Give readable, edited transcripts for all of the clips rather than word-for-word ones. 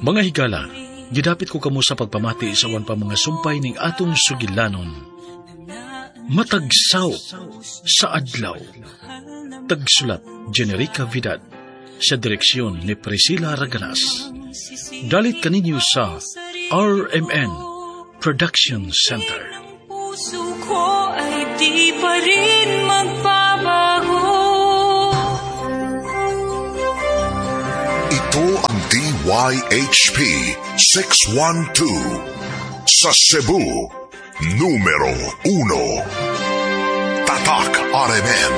Mga higala, gidapit ko kamo sa pagpamati sa awan pa mga sumpay ning atong sugilanon. Matagsaw sa adlaw. Tagsulat Generica Vidal sa direksyon ni Priscilla Raganas. Dalit kaninyo sa RMN Production Center. Puso ko ay di pa rin magbabago. Ito ang DYHP 612 sa Cebu, numero 1. Tatak RMN.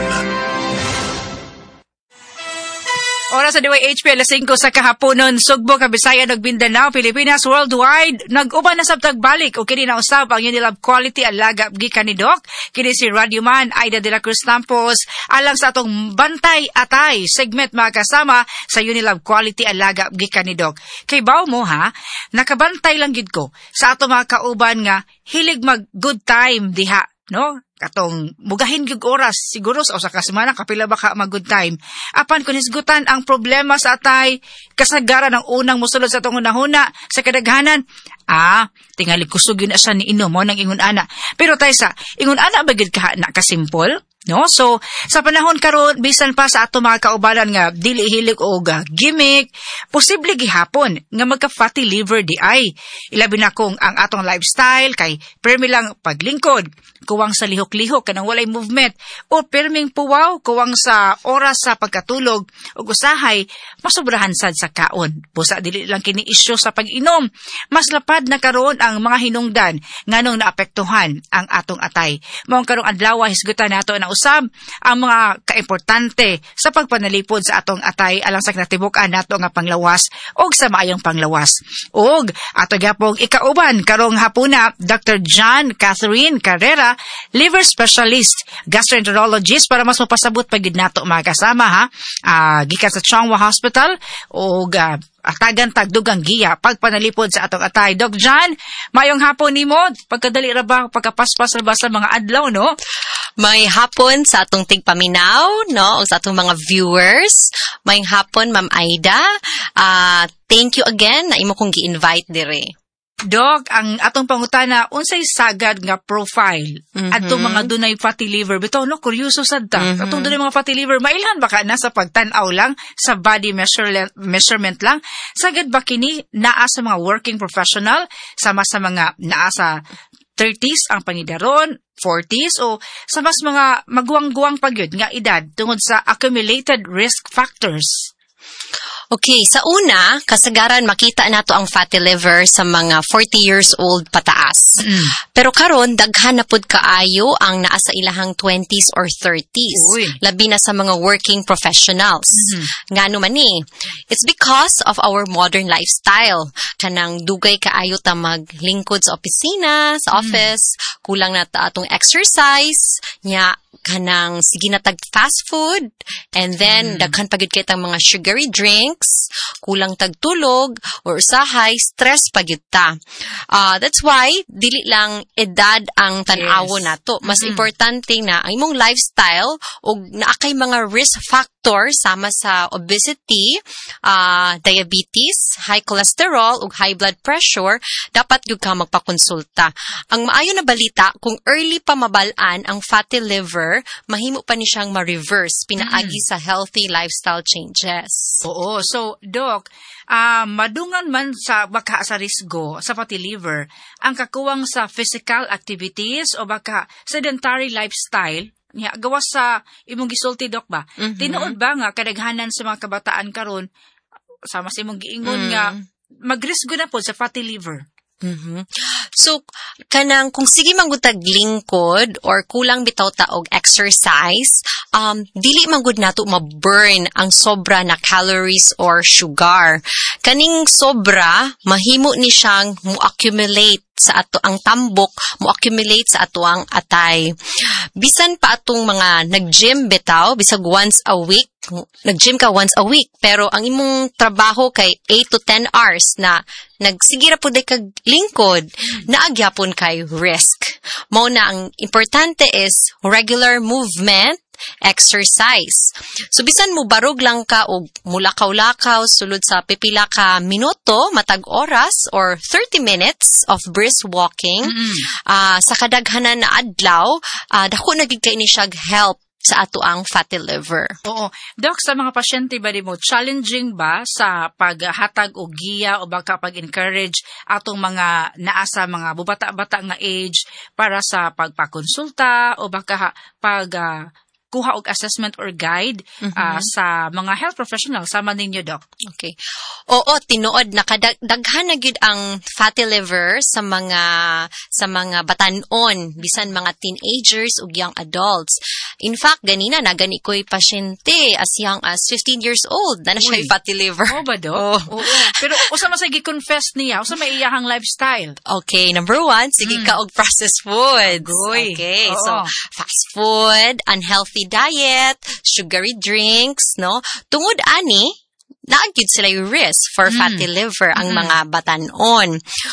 Oras sa DYHP, alas 5 sa kahaponon, Sugbo, Kabisayan, ug Mindanao, Pilipinas, worldwide. Nag-uban na sabtag balik o kini na usab ang Unilab Quality Alaga gikan ni Doc. Kini si Radio Man, Aida de la Cruz Lampos, alang sa atong Bantay Atay segment mga kasama sa Unilab Quality Alaga gikan ni Doc. Kay baw mo ha, nakabantay lang gid ko sa atong mga kauban nga hilig mag good time diha, no? Katong mugahin gyud oras siguro sa usa ka semana kapila ba ka mag good time. Apan kun hisgutan ang problema sa atay kasagaran ng unang mosulod sa atong hunahuna sa kadaghanan. Tingali kusog yun asa ni inom mo nang ingon ana. Pero tay sa ingon ana ba gid ka na kasimpol? No? So, sa panahon karon bisan pa sa ato mga kaubanan nga dili hilig o gimmick, posible gihapon nga magka-fatty liver di ay. Ilabi na kung ang atong lifestyle kay permi lang paglingkod, kuwang sa lihok-lihok kanang walay movement, o perming puwaw kuwang sa oras sa pagkatulog o usahay, masubrahan sad sa kaon. Busa dili lang kini isyu sa pag-inom. Mas lapad na karon ang mga hinungdan nganong naapektuhan ang atong atay. Maong karong adlaw hisgutan nato na usab ang mga kaimportante sa pagpanalipod sa atong atay alang sa kinatibukan nato nga panglawas og sa maayong panglawas. Og ato gyapong ikauban karong hapuna Dr. John Catherine Carrera, liver specialist, gastroenterologist para mas mapasabot pagid nato mga kasama ha. Gikan sa Chongwa Hospital og atagan tagdugang giya pagpanalipod sa atong atay. Doc John, mayong hapon nimo, pagkadali ra ba pagkapaspas ra ba sa mga adlaw no? May hapon sa atong tigpaminaw, no? O sa atong mga viewers. May hapon, Ma'am Aida. Thank you again na imo kong gi-invite dire. Doc, ang atong pangutana, unsay sagad nga profile atong mga dunay fatty liver? Bitaw, no? Kuryoso sad ta. Atong dunay mga fatty liver, mailhan ba ka na sa pagtan-aw lang, sa body measurement lang? Sagad ba kini naa sa mga working professional, sama sa mga naa sa 30s ang pangidaron, 40s, o sa mas mga maguwang-guwang pagyud nga edad tungod sa accumulated risk factors? Okay, sa una, kasagaran makita nato ang fatty liver sa mga 40 years old pataas. Pero karon daghan na pud kaayo ang naa sa ilahang 20s or 30s. Uy. Labi na sa mga working professionals. Ngano man ni? It's because of our modern lifestyle. Kanang dugay kaayo ta maglingkod sa opisina, sa office, kulang na ta atong exercise, nya kanang sige na tag fast food, and then daghan pagid kay tang mga sugary drinks, kulang tag tulog or usahay, stress pagid ta. That's why dili lang edad ang tan-awo nato. Mas importante na ang imong lifestyle ug naa kay mga risk factor sama sa obesity, diabetes, high cholesterol ug high blood pressure, dapat gyud ka magpakonsulta. Ang maayo na balita, kung early pa mabal-an ang fatty liver, mahimo pa ni siyang ma-reverse pinaagi sa healthy lifestyle changes. Oo. So, Doc, madungan man sa baka sa risgo sa fatty liver ang kakuwang sa physical activities o baka sedentary lifestyle niya gawas sa imong gisulti, Doc ba? Tinuod ba nga kadaghanan sa mga kabataan karon sama sa imong giingon nga magrisgo na po sa fatty liver? So, kanang kung sige manggutag lingkod or kulang bitaw ta og exercise, dili manggud nato ma-burn ang sobra na calories or sugar. Kaning sobra, mahimo ni siyang mo-accumulate sa ato ang tambok, mo-accumulate sa ato ang atay. Bisan pa atong mga nag-gym bitaw, bisag once a week, nag-gym ka once a week, pero ang imong trabaho kay 8 to 10 hours na nagsigira po day kag lingkod, naagyapon kay risk. Mao na ang importante is regular movement, exercise. So bisan mo barog lang ka o mulakaw-lakaw sulod sa pipila ka minuto, matag oras or 30 minutes of brisk walking, sa kadaghanan na adlaw, dako na gid kay ni siya help sa ato ang fatty liver. Oo. Doc, sa mga pasyente ba mo, challenging ba sa paghatag o giya o baka pag-encourage atong mga naasa mga bubata-bata nga age para sa pagpakonsulta o baka kuha og assessment or guide sa mga health professional sama ninyo, Doc? Okay. Oo, tinuod nakadaghan na gyud ang fatty liver sa mga batan-on bisan mga teenagers ug young adults. In fact, ganina na gani ko'y pasyente as young as 15 years old na siya fatty liver. Oo ba, Doc? Oo. Pero usa man sa gi-confess niya, usa may iyahang lifestyle. Okay, number 1, sige ka og processed foods. Agoy. Okay, Oo. so fast food, unhealthy diet, sugary drinks, no? Tungod ani, naagid sila yung risk for fatty liver ang mga batan-on.